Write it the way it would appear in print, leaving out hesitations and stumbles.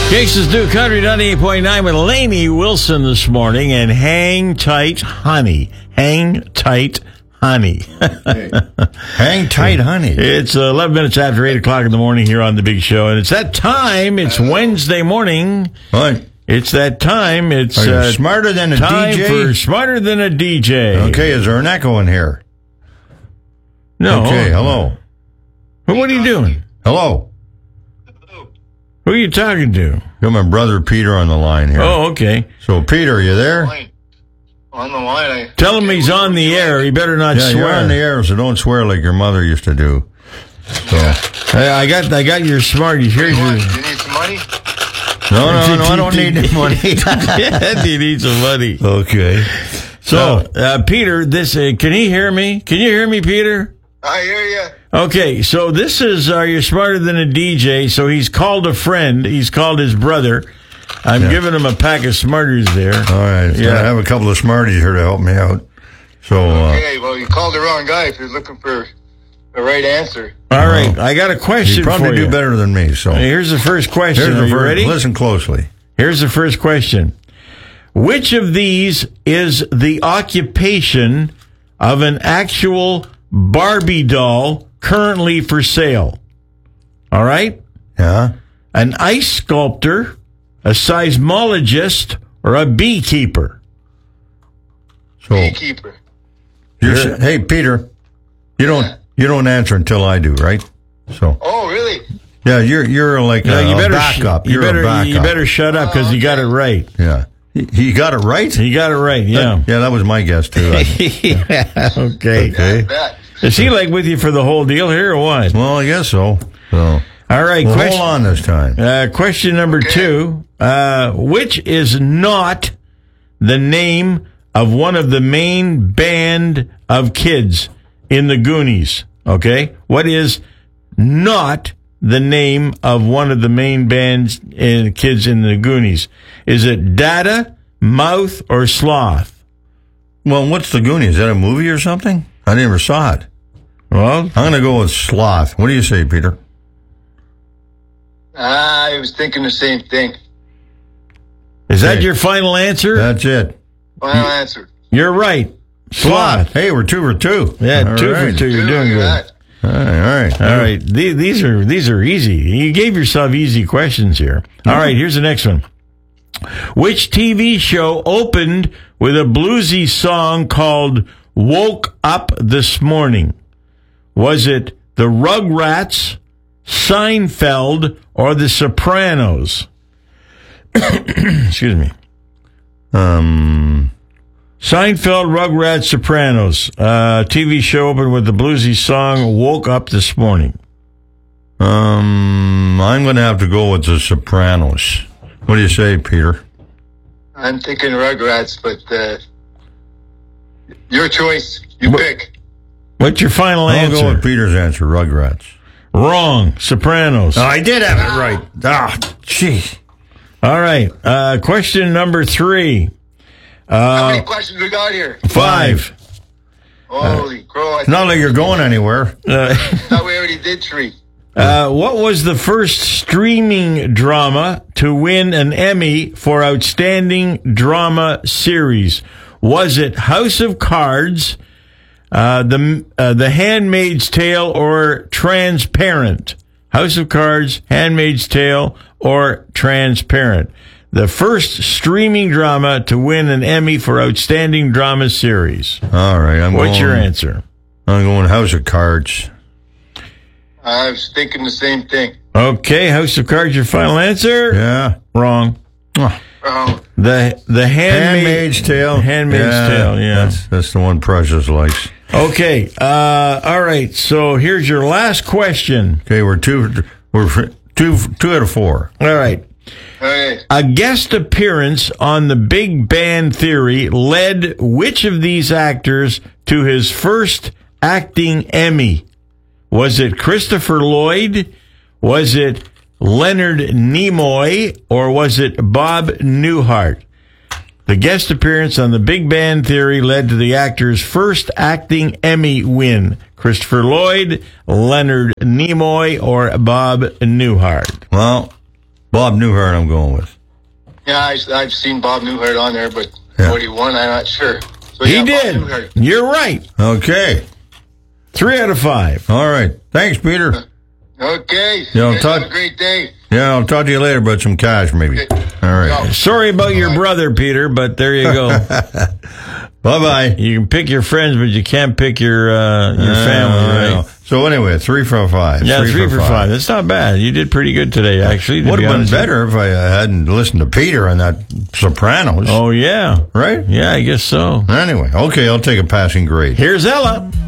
Cases do Country 98.9 with Lainey Wilson this morning and Hang Tight Honey. Hang Tight Honey. Hey. Hang tight, honey. It's 11 minutes after 8 o'clock in the morning here on The Big Show. And it's that time. It's Wednesday morning. What? It's that time. It's Are you smarter than a time DJ? for Smarter Than a DJ. Okay, is there an echo in here? No. Okay, hello. What are you doing? Hello. Who are you talking to? Got my brother Peter on the line here. Oh, okay. So, Peter, are you there? On the line. Tell him he's on the air. He better not Yeah, swear. you're on the air, so don't swear like your mother used to do. So, Hey, I got your Smarties. Here's You your... need some money? no, I don't need any money. Yeah, you need some money. Okay. So, Peter, this can he hear me? Can you hear me, Peter? I hear you. Okay, so this is You're Smarter Than a DJ. So he's called a friend. He's called his brother. I'm giving him a pack of Smarties there. All right. Yeah. I have a couple of Smarties here to help me out. So, Okay, well, you called the wrong guy if you're looking for the right answer. All right, I got a question you probably for you. do better than me. So, Here's the first question. here's Are the you first. ready? Listen closely. Here's the first question. Which of these is the occupation of an actual Barbie doll currently for sale? All right? Yeah. An ice sculptor, a seismologist, or a beekeeper? So, Beekeeper. hey, Peter, you don't answer until I do, right? So, Oh, really? yeah, you're like No, a backup. You You're a backup. better shut up because he got it right. Yeah. He got it right? He got it right, yeah. Yeah, that was my guess, too. Yeah, okay. Okay. That. Is he like with you for the whole deal here or what? Well, I guess so. So, All right, well, question. hold on this time. Question number 2. Which is not the name of one of the main band of kids in the Goonies? Okay? What is not the name of one of the main bands and kids in the Goonies? Is it Dada, Mouth, or Sloth? Well, what's the Goonies? Is that a movie or something? I never saw it. Well, I'm going to go with Sloth. What do you say, Peter? I was thinking the same thing. is that Okay. your final answer? That's it. Final answer. You're right. Sloth. Hey, we're 2 for 2. Yeah, All 2 right. for 2. You're doing good. That. All right. All right. These are easy. You gave yourself easy questions here. All right, here's the next one. Which TV show opened with a bluesy song called Woke Up This Morning? Was it the Rugrats, Seinfeld, or the Sopranos? Excuse me. Seinfeld, Rugrats, Sopranos. TV show opened with the bluesy song Woke Up This Morning. I'm going to have to go with the Sopranos. What do you say, Peter? I'm thinking Rugrats, but your choice. You pick. What's your final I'll go answer? with Peter's answer, Rugrats. Wrong. Sopranos. I did have it right. Ah, gee. All right. Question number 3. How many questions we got here? 5. Holy crow. I Not like you're going anywhere. thought we already did 3. What was the first streaming drama to win an Emmy for Outstanding Drama Series? Was it House of Cards, The Handmaid's Tale, or Transparent? House of Cards, Handmaid's Tale, or Transparent? The first streaming drama to win an Emmy for Outstanding Drama Series. All right. What's your answer? I'm going House of Cards. I was thinking the same thing. Okay, House of Cards, your final answer? Yeah. Wrong. Oh, The Handmaid's Tale. Handmaid's Tale, yeah. That's the one Precious likes. Okay, all right, so here's your last question. Okay, we're two out of 4. All right. Okay. A guest appearance on The Big Bang Theory led which of these actors to his first acting Emmy? Was it Christopher Lloyd? Was it Leonard Nimoy? Or was it Bob Newhart? The guest appearance on The Big Bang Theory led to the actor's first acting Emmy win. Christopher Lloyd, Leonard Nimoy, or Bob Newhart? Well, Bob Newhart I'm going with. Yeah, I've seen Bob Newhart on there, but Yeah. what he won, I'm not sure. So, He yeah, Bob did. Newhart. You're right. Okay. 3 out of 5. All right. Thanks, Peter. Okay. Yeah, You guys Todd- have a great day. Yeah, I'll talk to you later about some cash, maybe. Okay. All right. Sorry about your brother, Peter, but there you go. Bye-bye. You can pick your friends, but you can't pick your family, right? So anyway, 3 for 5. Yeah, 3 for 5. That's not bad. You did pretty good today, actually. to Would be have been honest. better if I hadn't listened to Peter on that Sopranos. Oh, yeah. Right? Yeah, I guess so. Anyway, okay, I'll take a passing grade. Here's Ella.